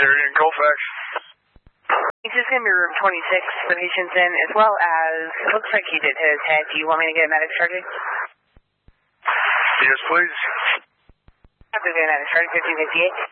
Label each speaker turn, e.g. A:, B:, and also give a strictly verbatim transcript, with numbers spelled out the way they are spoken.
A: Sherry and Colfax.
B: This is going to be room twenty-six, the patient's in, as well as, it looks like he did hit his head. Do you want me to get a medic started?
A: Yes, please.
B: I have to get a medic started, fifteen fifty-eight.